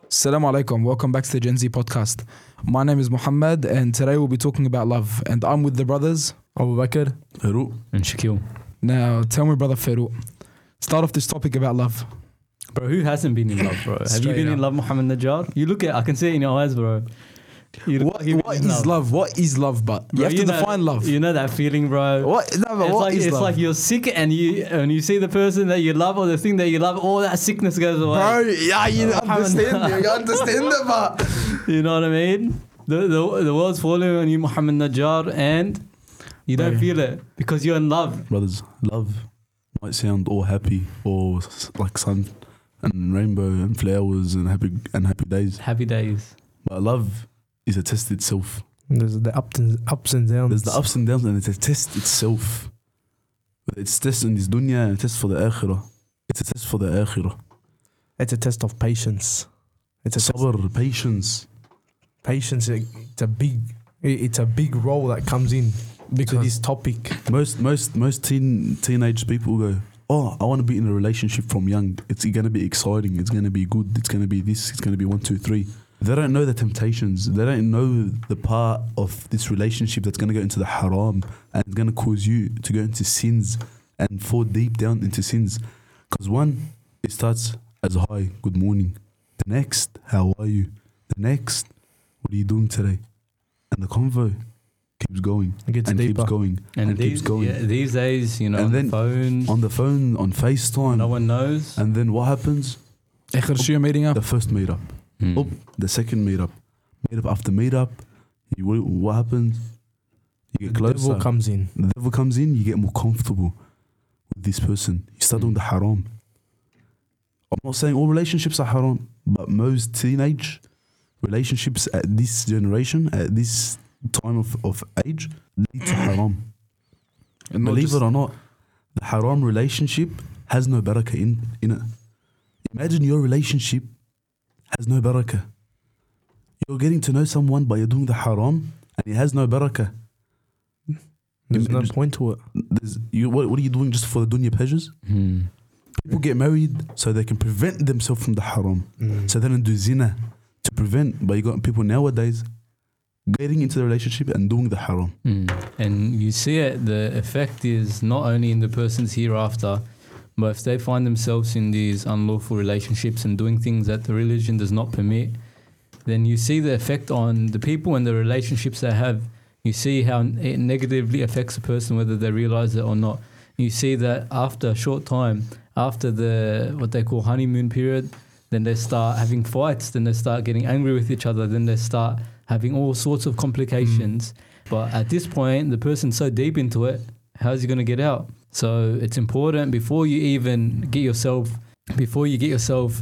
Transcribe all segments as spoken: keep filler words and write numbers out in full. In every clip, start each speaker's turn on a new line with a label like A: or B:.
A: Assalamu alaikum. Welcome back to the Gen Z podcast. My name is Muhammad, and today we'll be talking about love. And I'm with the brothers
B: Abu Bakr,
C: Farouk,
D: and Shaquille.
A: Now, tell me, brother Farouk, start off this topic about love.
D: Bro, who hasn't been in love, bro? Have
A: Straight
D: you been
A: up.
D: in love, Muhammad Najjar? You look at, I can see it in your eyes, bro. You look
A: What,
D: like you've
A: what
D: been in
A: is love? What is love? But you
D: Bro,
A: have to
D: know,
A: define love.
D: You know that feeling, bro.
A: What? No, but
D: It's
A: what
D: like
A: is
D: it's
A: love?
D: like you're sick and you and you see the person that you love or the thing that you love, all that sickness goes away.
A: Bro, yeah, you
D: Muhammad.
A: understand. You understand it, but
D: You know what I mean? The the the world's falling on you, Muhammad Najjar, and you don't
A: Bro.
D: feel it because you're in love.
C: brothers, love might sound all happy or s- like sun and rainbow and flowers and happy and happy days,
D: Happy days.
C: but love is a test itself.
B: there's the ups and, ups and downs.
C: There's the ups and downs, and it's a test itself. It's a test in this dunya, a test for the akhirah. It's a test for the akhirah.
B: It's a test of patience. It's a test,
C: Sabr, patience.
B: patience. it- It's a big, it- it's a big role that comes in to
A: because
B: this topic.
C: Most most most teen teenage people go, oh, I want to be in a relationship from young. It's gonna be exciting. It's gonna be good. It's gonna be this. It's gonna be one, two, three. They don't know the temptations. They don't know the part of this relationship that's gonna go into the haram and it's gonna cause you to go into sins and fall deep down into sins. Because one, it starts as hi, good morning. The next, how are you? The next, what are you doing today? And the convo keeps going
B: It gets
C: and
B: deeper.
C: keeps going
D: And,
C: and,
D: these,
C: keeps going.
D: Yeah, these days, you know,
C: And
D: on
C: then
D: the phone,
C: On the phone, on FaceTime.
D: no one knows.
C: And then what happens?
A: آخر شيء meeting up.
C: The first meetup.
D: Mm.
C: Up, the second meetup. Meetup after meetup. You, what, what happens? You get
B: The
C: closer.
B: devil comes in.
C: The devil comes in, you get more comfortable with this person. You start doing the haram. I'm not saying all relationships are haram, but most teenage relationships at this generation, at this time of, of age, lead to haram.
A: And not
C: Believe
A: just-
C: it or not, the haram relationship has no barakah in, in it. Imagine your relationship has no barakah. You're getting to know someone, but you're doing the haram, and it has no barakah.
B: There's no
C: Just-
B: point to it.
C: There's, you, what, what are you doing just for the dunya pleasures?
D: Mm.
C: People get married so they can prevent themselves from the haram.
B: Mm.
C: So they don't do zina to prevent. But you got people nowadays getting into the relationship and doing the haram.
D: Mm. And you see it, the effect is not only in the person's hereafter, but if they find themselves in these unlawful relationships and doing things that the religion does not permit, then you see the effect on the people and the relationships they have. You see how it negatively affects a person whether they realize it or not. You see that after a short time, after the what they call honeymoon period, then they start having fights, then they start getting angry with each other, then they start having all sorts of complications. Mm. But at this point, the person's so deep into it, how's he going to get out? So it's important before you even get yourself, before you get yourself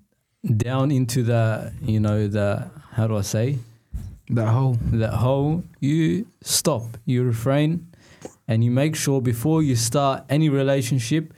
D: down into the, you know, the, how do I say?
A: that whole.
D: That hole, you stop, you refrain, and you make sure before you start any relationship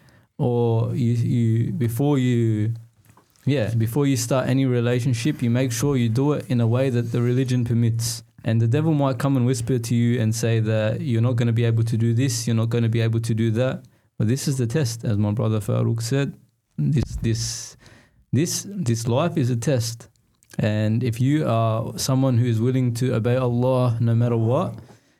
D: or you, you before you, yeah, before you start any relationship, you make sure you do it in a way that the religion permits. And the devil might come and whisper to you and say that you're not going to be able to do this, you're not going to be able to do that. But this is the test, as my brother Farouk said. This, this, this, this life is a test. And if you are someone who is willing to obey Allah no matter what,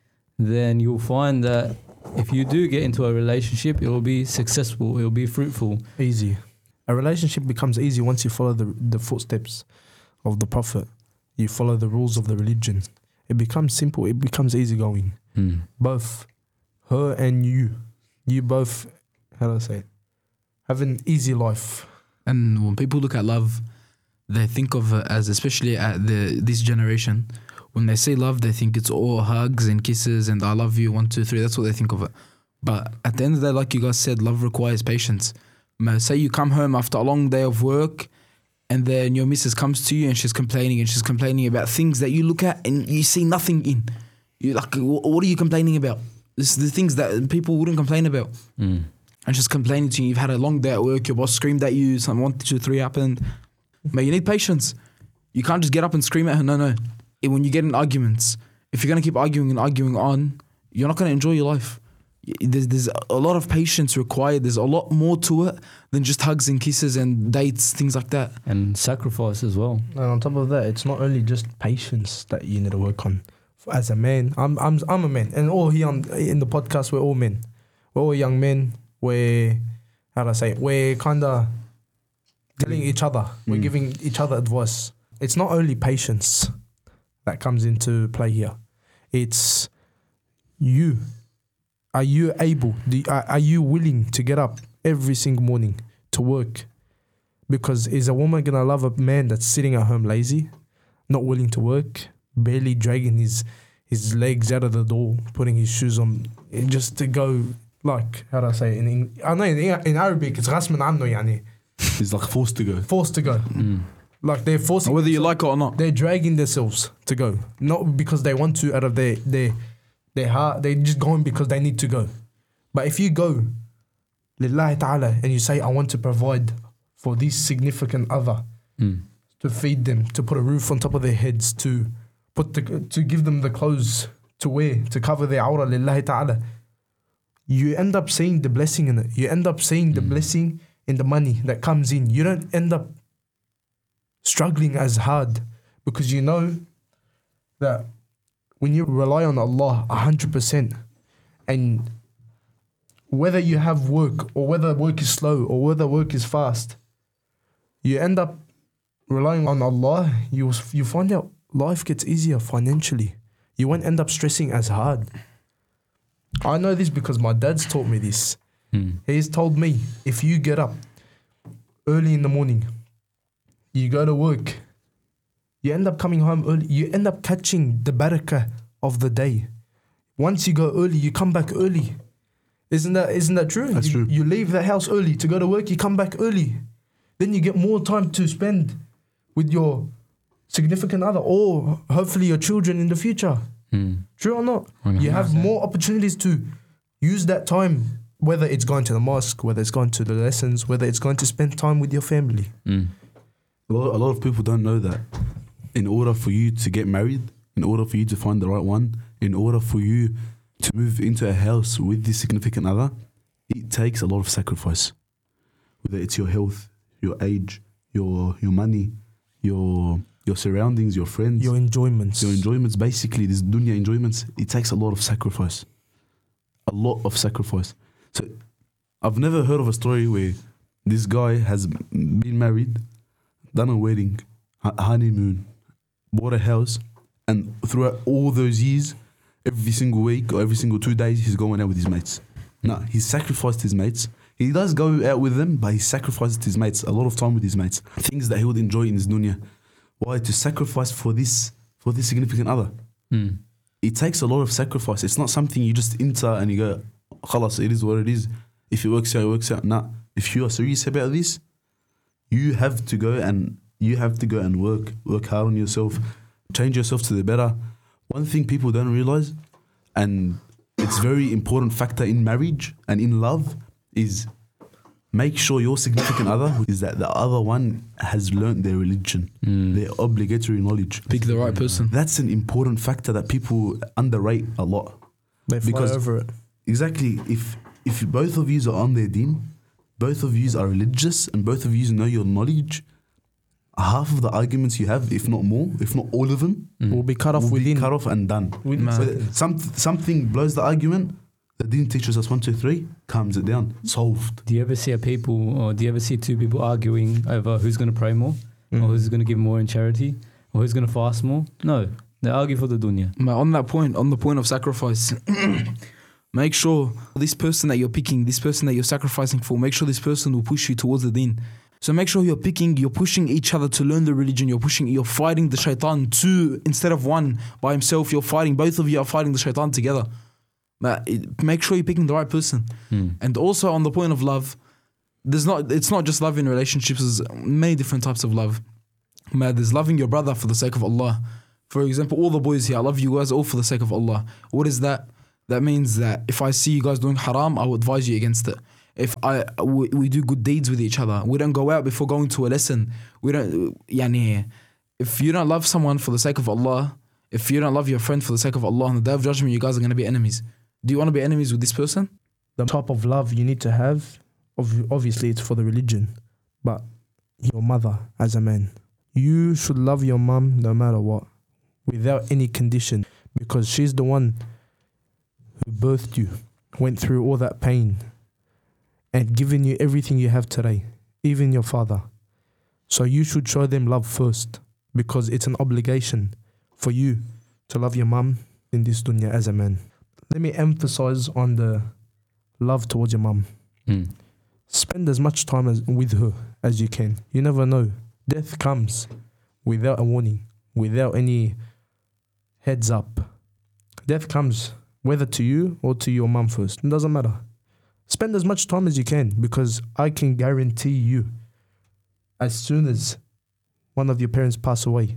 D: then you'll find that if you do get into a relationship, it will be successful, it will be fruitful.
B: Easy. A relationship becomes easy once you follow the the footsteps of the Prophet. You follow the rules of the religion. It becomes simple. It becomes easygoing.
D: Hmm.
B: Both her and you, you both, how do I say it, have an easy life.
A: And when people look at love, they think of it as, especially at the this generation, when they say love, they think it's all hugs and kisses and I love you, one, two, three. That's what they think of it. But at the end of the day, like you guys said, love requires patience. Ma- Say you come home after a long day of work and then your missus comes to you and she's complaining and she's complaining about things that you look at and you see nothing in. You like, wh- what are you complaining about? This is the things that people wouldn't complain about.
D: Mm.
A: And she's complaining to you. You've had a long day at work. Your boss screamed at you. Something one, two, three happened. But you need patience. You can't just get up and scream at her. No, no. It- when you get in arguments, if you're going to keep arguing and arguing on, you're not going to enjoy your life. there's, there's a lot of patience required. There's a lot more to it than just hugs and kisses and dates, things like that.
D: And sacrifice as well.
B: And on top of that, it's not only just patience that you need to work on. As a man, I'm I'm I'm a man, and all here on, in the podcast, we're all men. We're all young men. We're, how do I say it? We're kind of telling each other. We're
C: Mm.
B: giving each other advice. It's not only patience that comes into play here. It's you. Are you able? Do, are, are you willing to get up every single morning to work? Because is a woman gonna love a man that's sitting at home lazy, not willing to work, barely dragging his his legs out of the door, putting his shoes on, and just to go, like, how do I say it? In, in, I know in, in Arabic it's غصب عنه يعني,
C: He's like forced to go.
B: forced to go.
D: Mm.
B: Like they're forcing,
A: Whether you like it or not.
B: they're dragging themselves to go, not because they want to out of their their their heart. They're just going because they need to go. But if you go, lillahi ta'ala, and you say, I want to provide for this significant other,
D: Mm.
B: to feed them, to put a roof on top of their heads, to put the, to give them the clothes to wear, to cover their aura, lillahi ta'ala, you end up seeing the blessing in it. You end up seeing the
D: Mm.
B: blessing in the money that comes in. You don't end up struggling as hard because you know that when you rely on Allah one hundred percent, and whether you have work or whether work is slow or whether work is fast, you end up relying on Allah, you you find out life gets easier financially. You won't end up stressing as hard. I know this because my dad's taught me this.
D: Mm.
B: He's told me, if you get up early in the morning, you go to work, you end up coming home early, you end up catching the barakah of the day. Once you go early, you come back early. Isn't that isn't that true?
C: That's
B: you,
C: true.
B: You leave the house early to go to work, you come back early. Then you get more time to spend with your significant other or hopefully your children in the future.
D: Mm.
B: True or not? You have more opportunities to use that time, whether it's going to the mosque, whether it's going to the lessons, whether it's going to spend time with your family.
D: Mm.
C: A lot, a lot of people don't know that in order for you to get married, in order for you to find the right one, in order for you to move into a house with this significant other, it takes a lot of sacrifice. Whether it's your health, your age, your your money, your your surroundings, your friends,
B: Your enjoyments.
C: your enjoyments, basically these dunya enjoyments, it takes a lot of sacrifice. A lot of sacrifice. So I've never heard of a story where this guy has been married, done a wedding, a honeymoon, bought a house, and throughout all those years, every single week or every single two days, he's going out with his mates. No, he sacrificed his mates. He does go out with them, but he sacrificed his mates, a lot of time with his mates. Things that he would enjoy in his dunya. Why? To sacrifice for this, for this significant other.
D: Mm.
C: It takes a lot of sacrifice. It's not something you just enter and you go, khalas, it is what it is. If it works out, it works out. Nah. If you are serious about this, you have to go and you have to go and work, work hard on yourself, change yourself to the better. One thing people don't realize, and it's very important factor in marriage and in love, is make sure your significant other is that the other one has learned their religion,
D: Mm.
C: their obligatory knowledge.
A: Pick the right person.
C: That's an important factor that people underrate a lot.
B: They fly
C: because-
B: over it.
C: Exactly. If if both of you are on their deen, both of you are religious, and both of you know your knowledge, half of the arguments you have, if not more, if not all of them,
D: Mm.
B: Will be cut off
C: will
B: within.
C: be cut off and done.
B: within
A: Man.
C: Whether
B: seconds.
C: some something blows the argument, the deen teaches us one, two, three, calms it down, solved.
D: Do you ever see a people, or do you ever see two people arguing over who's going to pray more,
B: Mm.
D: or who's going to give more in charity, or who's going to fast more? No, they argue for the dunya.
A: Ma, on that point, on the point of sacrifice, make sure this person that you're picking, this person that you're sacrificing for, make sure this person will push you towards the deen. So make sure you're picking, you're pushing each other to learn the religion. You're pushing, you're fighting the shaitan two instead of one by himself. You're fighting, both of you are fighting the shaitan together. Ma, it, make sure you're picking the right person.
D: Mm.
A: And also on the point of love, there's not. It's not just love in relationships. There's many different types of love. Ma, there's loving your brother for the sake of Allah. For example, all the boys here, I love you guys all for the sake of Allah. What is that? That means that if I see you guys doing haram, I will advise you against it. If I we, we do good deeds with each other, we don't go out before going to a lesson. We don't. Yani, if you don't love someone for the sake of Allah, if you don't love your friend for the sake of Allah, on the day of judgment, you guys are going to be enemies. Do you want to be enemies with this person?
B: the type of love you need to have, ob- obviously it's for the religion, but your mother as a man. You should love your mum no matter what, without any condition, because she's the one who birthed you, went through all that pain, and given you everything you have today, even your father. So you should show them love first, because it's an obligation for you to love your mum in this dunya as a man. Let me emphasize on the love towards your mum.
D: Mm.
B: Spend as much time as, with her as you can. You never know. Death comes without a warning, without any heads up. Death comes whether to you or to your mum first. It doesn't matter. Spend as much time as you can, because I can guarantee you, as soon as one of your parents pass away,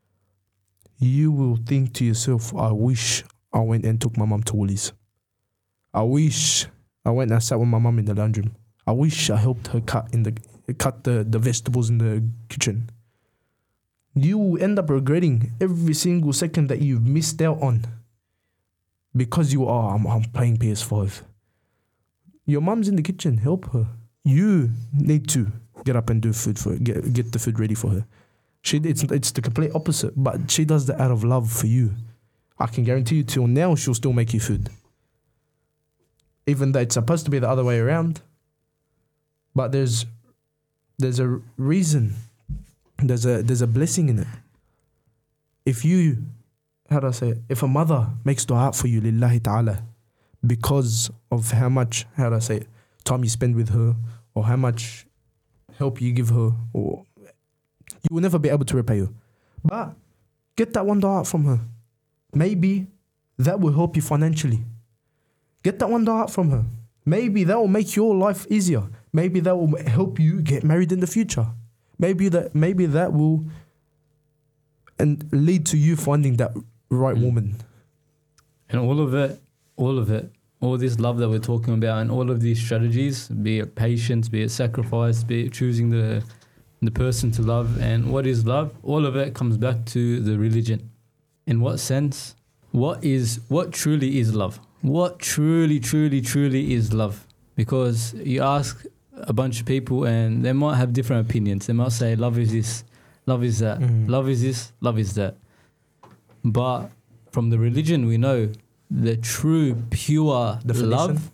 B: you will think to yourself, I wish I went and took my mum to Woolies. I wish I went and I sat with my mum in the lounge room. I wish I helped her cut in the cut the, the vegetables in the kitchen. You will end up regretting every single second that you've missed out on, because you are, I'm, I'm playing P S five. Your mum's in the kitchen, help her. You need to get up and do food for her, get, get the food ready for her. She, it's, it's the complete opposite, but she does that out of love for you. I can guarantee you till now she'll still make you food. Even though it's supposed to be the other way around. But there's there's a reason. There's a there's a blessing in it. If you, how do I say it? If a mother makes dua for you, lillahi ta'ala, because of how much, how do I say it, time you spend with her, or how much help you give her, or you will never be able to repay her. But get that one dua from her. Maybe that will help you financially. Get that one dua from her. Maybe that will make your life easier. Maybe that will help you get married in the future. Maybe that maybe that will and lead to you finding that right
D: Mm.
B: woman.
D: And all of it, all of it, all this love that we're talking about, and all of these strategies, be it patience, be it sacrifice, be it choosing the the person to love, and what is love, all of it comes back to the religion. In what sense? What is what truly is love? What truly, truly, truly is love? Because you ask a bunch of people and they might have different opinions. They might say love is this, love is that,
B: Mm.
D: love is this, love is that. But from the religion we know the true, pure
B: Definition?
D: love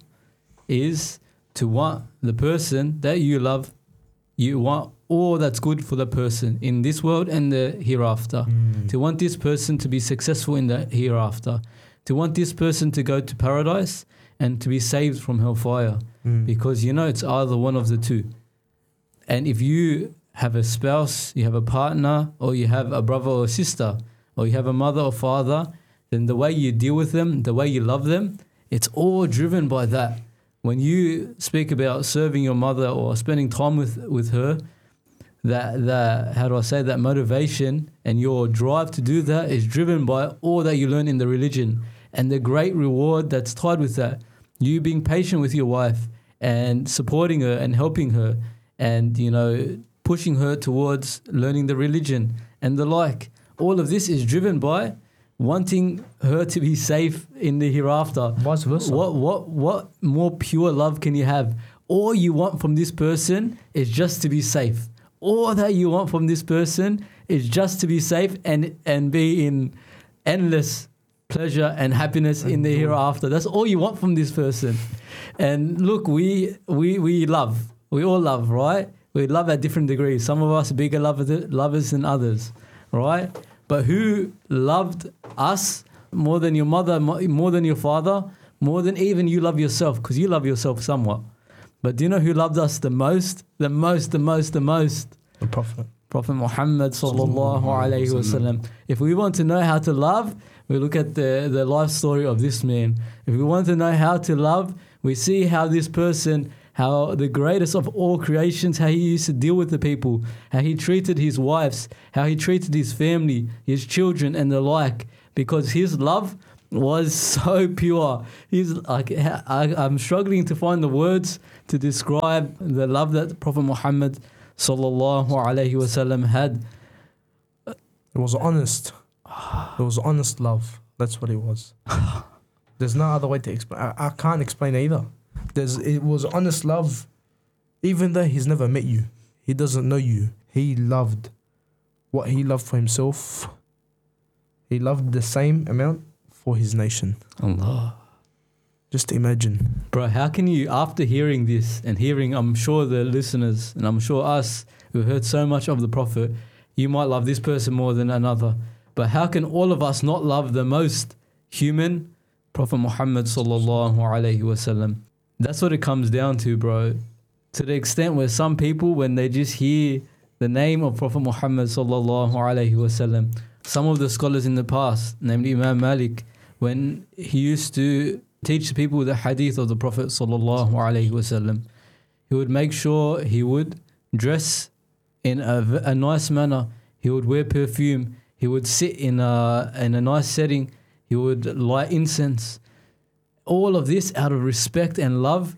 D: is to want the person that you love, you want all that's good for the person in this world and the hereafter.
B: Mm.
D: To want this person to be successful in the hereafter. To want this person to go to paradise and to be saved from hellfire.
B: Mm.
D: Because you know it's either one of the two. And if you have a spouse, you have a partner, or you have a brother or sister, or you have a mother or father, then the way you deal with them, the way you love them, it's all driven by that. When you speak about serving your mother or spending time with, with her, that, that, how do I say, that motivation and your drive to do that is driven by all that you learn in the religion and the great reward that's tied with that. You being patient with your wife and supporting her and helping her and, you know, pushing her towards learning the religion and the like. All of this is driven by wanting her to be safe in the hereafter.
B: Vice versa.
D: What what what more pure love can you have? All you want from this person is just to be safe. All that you want from this person is just to be safe and, and be in endless pleasure and happiness in the hereafter. That's all you want from this person. And look, we we we love. We all love, right? We love at different degrees. Some of us are bigger lovers, lovers than others, right? But who loved us more than your mother, more than your father, more than even you love yourself? Because you love yourself somewhat. But do you know who loved us the most? The most, the most, the most?
B: The Prophet.
D: Prophet Muhammad sallallahu alayhi wasallam. If we want to know how to love, we look at the, the life story of this man. If we want to know how to love, we see how this person, how the greatest of all creations, how he used to deal with the people, how he treated his wives, how he treated his family, his children and the like, because his love was so pure. He's like, I, I'm struggling to find the words to describe the love that Prophet Muhammad sallallahu alaihi wasallam had.
B: It was honest. It was honest love. That's what it was. There's no other way to explain. I, I can't explain either. There's it was honest love, even though he's never met you. He doesn't know you. He loved what he loved for himself. He loved the same amount for his nation.
D: Allah.
B: Just imagine.
D: Bro, how can you, after hearing this and hearing, I'm sure the listeners and I'm sure us who heard so much of the Prophet, you might love this person more than another. But how can all of us not love the most human, Prophet Muhammad sallallahu alaihi wasallam? That's what it comes down to, bro. To the extent where some people, when they just hear the name of Prophet Muhammad sallallahu alaihi wasallam, some of the scholars in the past, namely Imam Malik, when he used to teach people the hadith of the Prophet sallallahu alaihi wasallam, he would make sure he would dress in a, a nice manner. He would wear perfume. He would sit in a in a nice setting. He would light incense. All of this out of respect and love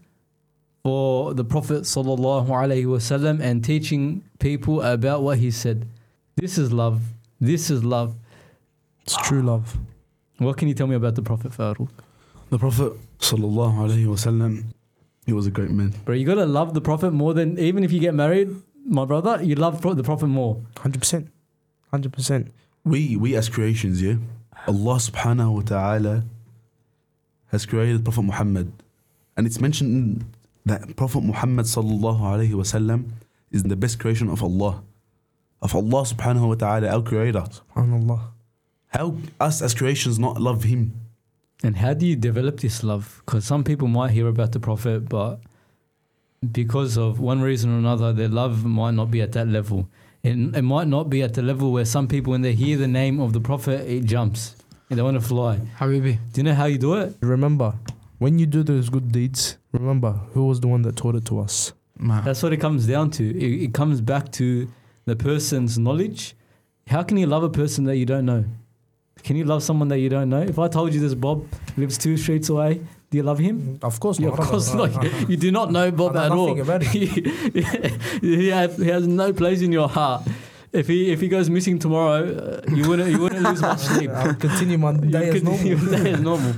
D: for the Prophet sallallahu alaihi wasallam and teaching people about what he said. This is love. This is love.
B: It's true love.
D: What can you tell me about the Prophet, Farouk?
C: The Prophet sallallahu alaihi wasallam, he was a great man.
D: Bro, you gotta love the Prophet more than, even if you get married, my brother, you love the Prophet more.
B: one hundred percent. one hundred percent.
C: We, we as creations, yeah, Allah subhanahu wa ta'ala has created Prophet Muhammad. And it's mentioned that Prophet Muhammad sallallahu alaihi wasallam is the best creation of Allah. Of Allah subhanahu wa ta'ala, our creator.
B: SubhanAllah.
C: How us as creations not love him?
D: And how do you develop this love? Because some people might hear about the Prophet, but because of one reason or another, their love might not be at that level. It, it might not be at the level where some people, when they hear the name of the Prophet, it jumps and they want to fly.
A: Habibi.
D: Do you know how you do it?
B: Remember, when you do those good deeds, remember who was the one that taught it to us.
A: Ma.
D: That's what it comes down to. It, it comes back to the person's knowledge. How can you love a person that you don't know? Can you love someone that you don't know? If I told you this Bob lives two streets away, do you love him?
B: Of course
D: Yeah,
B: not.
D: of course
B: No,
D: not.
B: no, no.
D: You do not know Bob
B: I
D: at
B: know
D: all.
B: nothing about him.
D: he, he has, he has no place in your heart. If he if he goes missing tomorrow, uh, you wouldn't you wouldn't lose much sleep.
B: I'll continue my day
D: You
B: as
D: continue
B: normal.
D: your day as normal.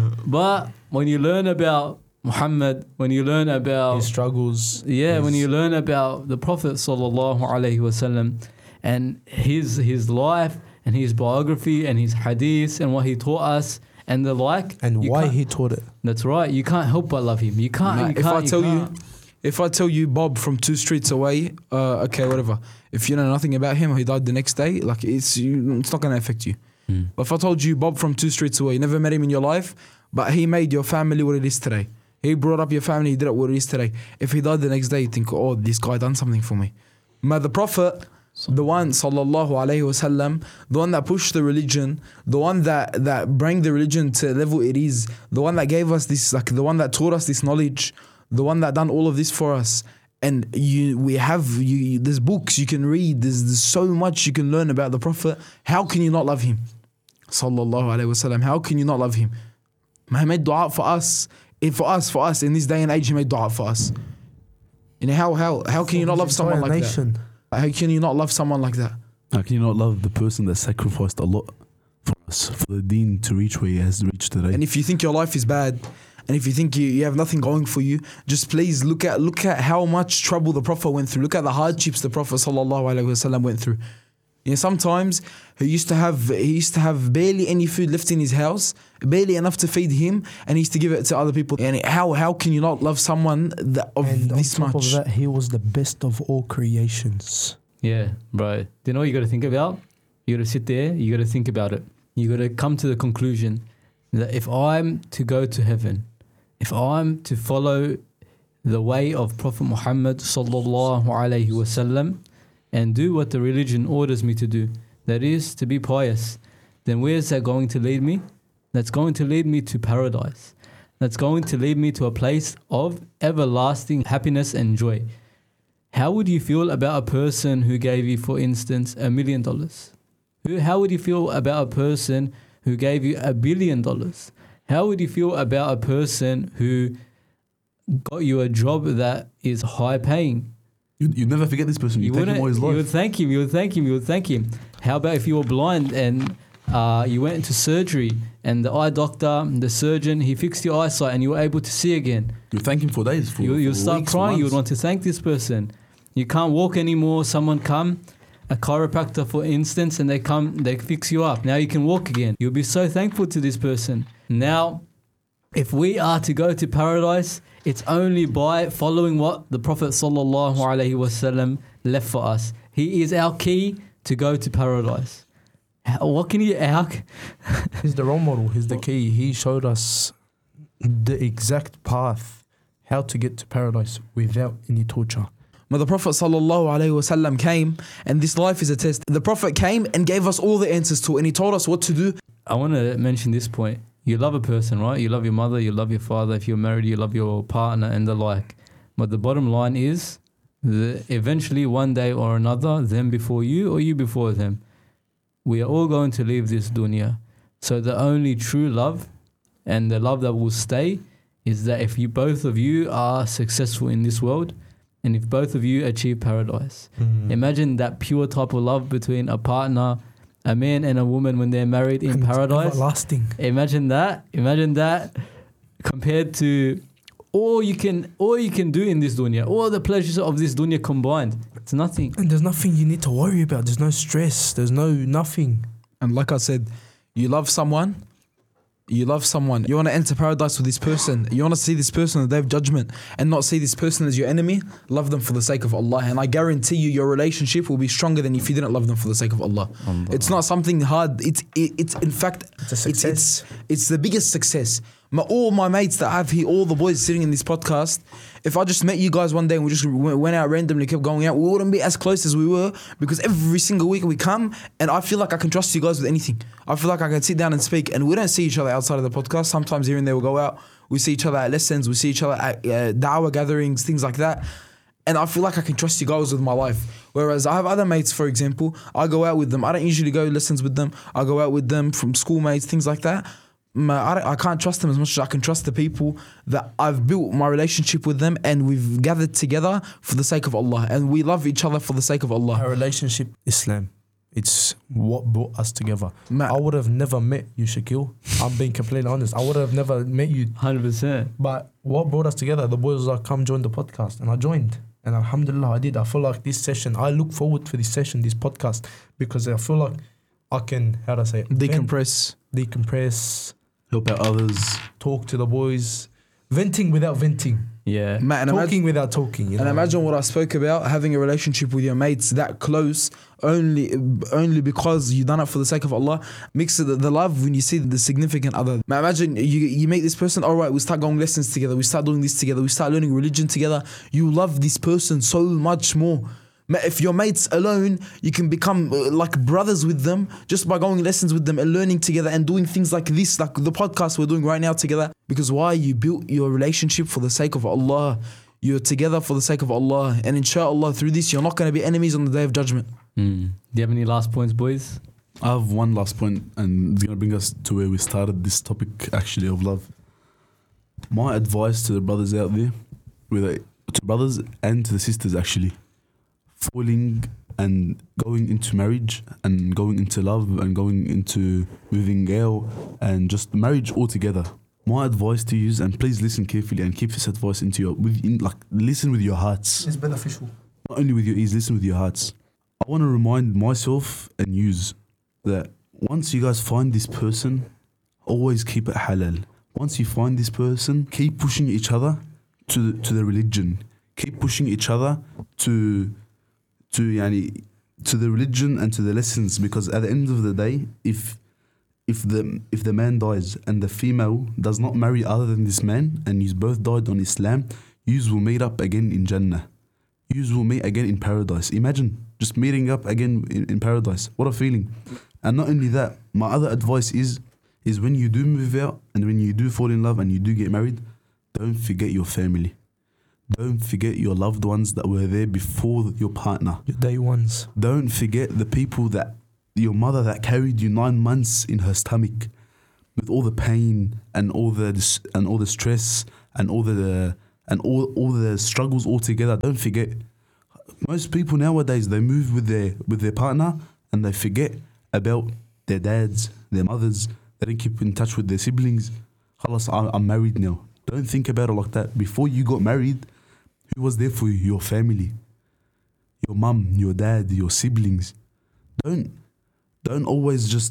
D: But when you learn about Muhammad, when you learn about
B: His struggles.
D: yeah,
B: his-
D: when you learn about the Prophet sallallahu alaihi wasallam and his his life and his biography and his hadith and what he taught us and the like,
B: and
D: you
B: why
D: can't-
B: he taught it.
D: that's right. You can't help but love him. You can't.
A: Nah,
D: you
A: if
D: can't,
A: I tell you,
D: can't.
A: if I tell you Bob from two streets away, uh, okay, whatever. If you know nothing about him, he died the next day. Like it's you, it's not gonna affect you.
D: Mm.
A: But if I told you Bob from two streets away, you never met him in your life, but he made your family what it is today. He brought up your family, he did it what it is today. If he died the next day, you think, oh, this guy done something for me. But the Prophet, the one, sallallahu alayhi wasallam, the one that pushed the religion, the one that, that bring the religion to the level it is, the one that gave us this, like the one that taught us this knowledge, the one that done all of this for us. And you, we have, you, there's books you can read, there's, there's so much you can learn about the Prophet. How can you not love him? Sallallahu alayhi wasallam. How can you not love him? He made dua for us. If for us, for us, in this day and age, he made dua for us. You know, how, how, how can you not love someone like that?
B: nation.
A: How can you not love someone like that?
C: How can you not love the person that sacrificed a lot for us, for the deen to reach where he has reached today?
A: And if you think your life is bad, and if you think you, you have nothing going for you, just please look at look at how much trouble the Prophet went through. Look at the hardships the Prophet sallallahu alaihi wasallam went through. You know, sometimes he used to have he used to have barely any food left in his house, barely enough to feed him, and he used to give it to other people. And how how can you not love someone that of
B: And on
A: this
B: top
A: much?
B: of that, he was the best of all creations.
D: Yeah, bro. Do you know what you got to think about? You got to sit there. You got to think about it. You got to come to the conclusion that if I'm to go to heaven, if I'm to follow the way of Prophet Muhammad sallallahu alaihi wasallam and do what the religion orders me to do, that is to be pious, then where's that going to lead me? That's going to lead me to paradise. That's going to lead me to a place of everlasting happiness and joy. How would you feel about a person who gave you, for instance, a million dollars? Who? How would you feel about a person who gave you a billion dollars? How would you feel about a person who got you a job that is high paying?
C: You you never forget this person. You, take him all his
D: you would
C: life.
D: thank him, you would thank him, you would thank him. How about if you were blind and uh, you went into surgery and the eye doctor, the surgeon, he fixed your eyesight and you were able to see again.
C: You thank him for days. For,
D: You you
C: for
D: start
C: weeks,
D: crying. You would
C: months.
D: want to thank this person. You can't walk anymore. Someone come, a chiropractor for instance, and they come, they fix you up. Now you can walk again. You'll be so thankful to this person. Now, if we are to go to paradise, it's only by following what the Prophet sallallahu alaihi wasallam left for us. He is our key to go to paradise. How- What can you how,
B: He's the role model. He's the key. He showed us the exact path how to get to paradise without any torture.
A: But the Prophet sallallahu alaihi wasallam came, and this life is a test. The Prophet came and gave us all the answers to it, and he told us what to do.
D: I want to mention this point. You love a person, right? You love your mother, you love your father. If you're married, you love your partner and the like. But the bottom line is, the, eventually one day or another, them before you or you before them, we are all going to leave this dunya. So the only true love and the love that will stay is that if you both of you are successful in this world and if both of you achieve paradise.
B: Mm.
D: Imagine that pure type of love between a partner, a man and a woman when they're married in
B: And it's
D: paradise.
B: everlasting.
D: Imagine that. Imagine that compared to all you can all you can do in this dunya, all the pleasures of this dunya combined. It's nothing.
B: And there's nothing you need to worry about. There's no stress. There's no nothing.
A: And like I said, you love someone, you love someone, you want to enter paradise with this person, you want to see this person on the day of judgment and not see this person as your enemy, love them for the sake of Allah. And I guarantee you, your relationship will be stronger than if you didn't love them for the sake of Allah.
D: Allah.
A: It's not something hard. It's it, it's in fact,
B: It's a
A: it's,
B: success.
A: it's, it's the biggest success. My, all my mates that I have here, all the boys sitting in this podcast, if I just met you guys one day and we just w- went out randomly, kept going out, we wouldn't be as close as we were because every single week we come and I feel like I can trust you guys with anything. I feel like I can sit down and speak, and we don't see each other outside of the podcast. Sometimes here and there we'll go out, we see each other at lessons, we see each other at uh, dawah gatherings, things like that. And I feel like I can trust you guys with my life. Whereas I have other mates, for example, I go out with them. I don't usually go lessons with them. I go out with them from schoolmates, things like that. Ma- I, don't- I can't trust them as much as I can trust the people that I've built my relationship with them, and we've gathered together for the sake of Allah, and we love each other for the sake of Allah.
B: Our relationship, Islam. It's what brought us together.
A: Ma-
B: I would have never met you, Shaquille. I'm being completely honest. I would have never met you.
D: one hundred percent.
B: But what brought us together, the boys was like, come join the podcast. And I joined. And alhamdulillah, I did. I feel like this session, I look forward to this session, this podcast, because I feel like I can, how do I say it? Vent,
A: Decompress.
B: decompress,
C: Help out others.
B: talk to the boys. Venting without venting.
D: Yeah.
A: Ma- and
B: Talking
A: imagine,
B: without talking. You
A: and
B: know?
A: imagine what I spoke about, having a relationship with your mates that close, only only because you done it for the sake of Allah. Mix the, the love when you see the significant other. Ma- Imagine you you meet this person. All right, we start going lessons together. We start doing this together. We start learning religion together. You love this person so much more. Ma- If you're mates alone, you can become uh, like brothers with them just by going lessons with them and learning together and doing things like this, like the podcast we're doing right now together. Because why? You built your relationship for the sake of Allah. You're together for the sake of Allah. And inshallah, through this, you're not going to be enemies on the day of judgment.
D: Mm. Do you have any last points, boys?
C: I have one last point, and it's going to bring us to where we started this topic, actually, of love. My advice to the brothers out there, whether to brothers and to the sisters, actually, falling and going into marriage and going into love and going into moving out and just marriage altogether. My advice to you is, and please listen carefully and keep this advice into your, within, like, listen with your hearts.
B: It's beneficial.
C: Not only with your ears, listen with your hearts. I want to remind myself and yous that once you guys find this person, always keep it halal. Once you find this person, keep pushing each other to the, to the religion. Keep pushing each other to to yani, to the religion and to the lessons, because at the end of the day, if if the if the man dies and the female does not marry other than this man, and you both died on Islam, yous will meet up again in Jannah. Yous will meet again in paradise. Imagine just meeting up again in, in paradise. What a feeling. And not only that, my other advice is is when you do move out and when you do fall in love and you do get married, don't forget your family. Don't forget your loved ones that were there before your partner.
B: Your day ones.
C: Don't forget the people that, your mother that carried you nine months in her stomach with all the pain and all the dis- and all the stress and all the and all, all the struggles all together. Don't forget. Most people nowadays, they move with their with their partner and they forget about their dads, their mothers. They don't keep in touch with their siblings. Khalas, I- I'm married now. Don't think about it like that. Before you got married, who was there for you? Your family, your mum, your dad, your siblings. Don't don't always just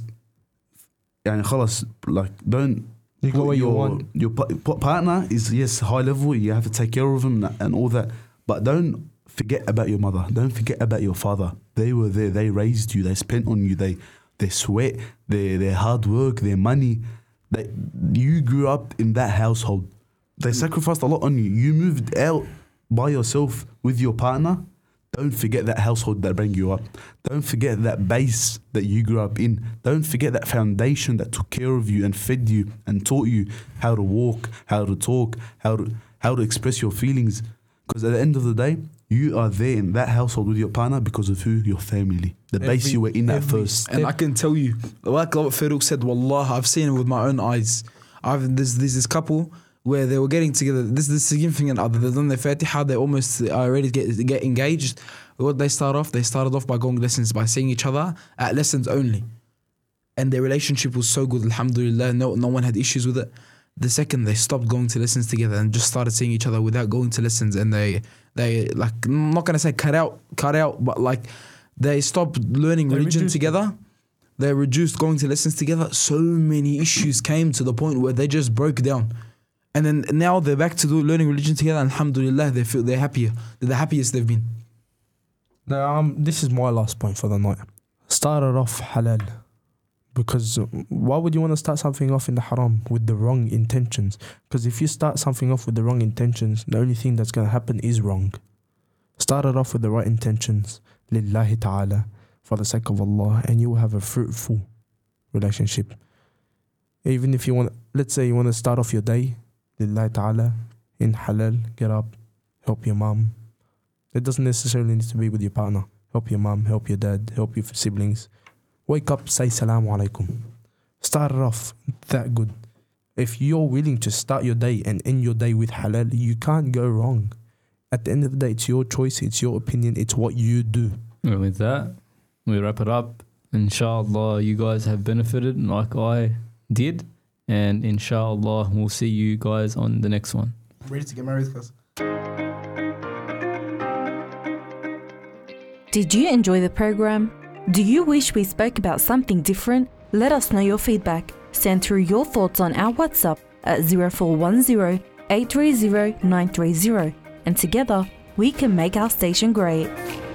C: يعني خلاص like don't
B: You got
C: put
B: what you
C: your
B: want.
C: your pa- pa- partner is yes high level. You have to take care of him and all that, but don't forget about your mother. Don't forget about your father. They were there. They raised you. They spent on you. They their sweat, their their hard work, their money. They you grew up in that household. They sacrificed a lot on you. You moved out by yourself with your partner. Don't forget that household that bring you up. Don't forget that base that you grew up in. Don't forget that foundation that took care of you and fed you and taught you how to walk, how to talk, how to how to express your feelings. Because at the end of the day, you are there in that household with your partner because of who? Your family. The base
B: Every-
C: you were in at
B: every
C: first.
A: And I can tell you, like what Farouk said, Wallah, I've seen it with my own eyes. I've there's, there's this couple where they were getting together. This is the significant other. They've done their Fatiha. They almost are ready to get get engaged. What they start off, they started off by going lessons, by seeing each other at lessons only, and their relationship was so good. Alhamdulillah, no no one had issues with it. The second they stopped going to lessons together and just started seeing each other without going to lessons, and they they like I'm not gonna say cut out cut out, but like they stopped learning
B: They
A: religion
B: reduced it.
A: together. They reduced going to lessons together. So many issues came to the point where they just broke down. And then now they're back to do learning religion together. Alhamdulillah, they feel they're happier. They're the happiest they've been.
B: Now, um, this is my last point for the night. Start it off halal. Because why would you want to start something off in the haram with the wrong intentions? Because if you start something off with the wrong intentions, the only thing that's going to happen is wrong. Start it off with the right intentions. Lillahi ta'ala. For the sake of Allah. And you will have a fruitful relationship. Even if you want, let's say you want to start off your day. Lillahi ta'ala. In halal. Get up. Help your mom. It doesn't necessarily need to be with your partner. Help your mom, help your dad, help your siblings. Wake up, say salamu alaikum. Start it off that good. If you're willing to start your day and end your day with halal, you can't go wrong. At the end of the day, it's your choice, it's your opinion, it's what you do.
D: And with that, we wrap it up. Inshallah, you guys have benefited like I did. And inshallah, we'll see you guys on the next one.
A: Ready to get married, cuz?
E: Did you enjoy the program? Do you wish we spoke about something different? Let us know your feedback. Send through your thoughts on our WhatsApp at zero four one zero, eight three zero, nine three zero. And together, we can make our station great.